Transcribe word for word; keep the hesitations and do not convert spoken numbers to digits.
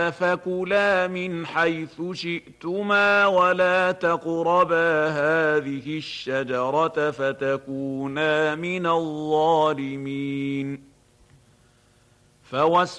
فكلا من حيث شئتما ولا تقربا هذه الشجرة فتكونا من الظالمين. فوسوس